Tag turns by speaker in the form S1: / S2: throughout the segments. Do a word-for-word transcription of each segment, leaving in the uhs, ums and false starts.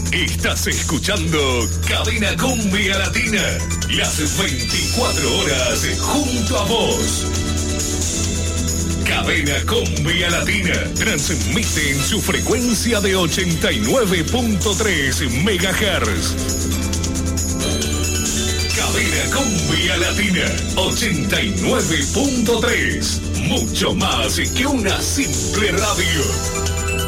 S1: Estás escuchando Cadena Cumbia Latina. Las veinticuatro horas junto a vos. Cadena Cumbia Latina transmite en su frecuencia de ochenta y nueve punto tres megahertz. Cadena Cumbia Latina ochenta y nueve punto tres. Mucho más que una simple radio.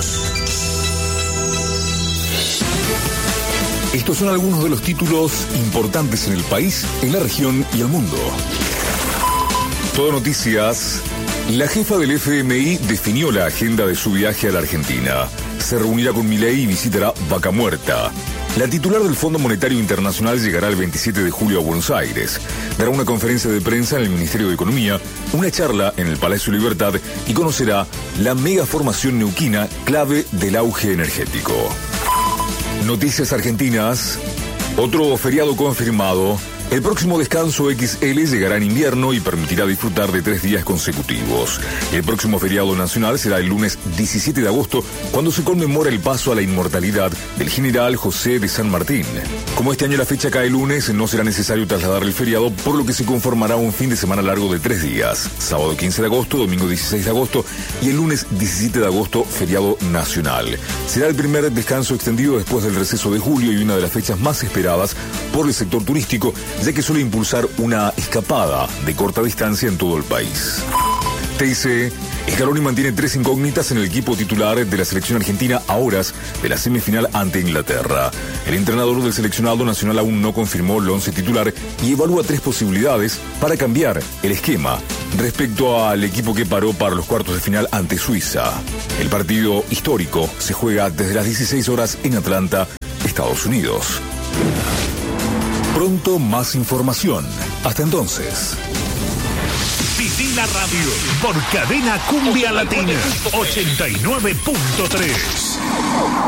S1: Estos son algunos de los títulos importantes en el país, en la región y el mundo. Todo Noticias. La jefa del F M I definió la agenda de su viaje a la Argentina. Se reunirá con Milei y visitará Vaca Muerta. La titular del Fondo Monetario Internacional llegará el veintisiete de julio a Buenos Aires. Dará una conferencia de prensa en el Ministerio de Economía, una charla en el Palacio Libertad y conocerá la megaformación neuquina, clave del auge energético. Noticias argentinas. Otro feriado confirmado. El próximo descanso equis ele llegará en invierno y permitirá disfrutar de tres días consecutivos. El próximo feriado nacional será el lunes diecisiete de agosto, cuando se conmemora el paso a la inmortalidad del general José de San Martín. Como este año la fecha cae lunes, no será necesario trasladar el feriado, por lo que se conformará un fin de semana largo de tres días. Sábado quince de agosto, domingo dieciséis de agosto y el lunes diecisiete de agosto, feriado nacional. Será el primer descanso extendido después del receso de julio y una de las fechas más esperadas por el sector turístico, ya que suele impulsar una escapada de corta distancia en todo el país. T I C. Scaloni mantiene tres incógnitas en el equipo titular de la selección argentina a horas de la semifinal ante Inglaterra. El entrenador del seleccionado nacional aún no confirmó el once titular y evalúa tres posibilidades para cambiar el esquema respecto al equipo que paró para los cuartos de final ante Suiza. El partido histórico se juega desde las dieciséis horas en Atlanta, Estados Unidos. Pronto más información. Hasta entonces.
S2: Viví la radio por Cadena Cumbia Latina ochenta y nueve punto tres.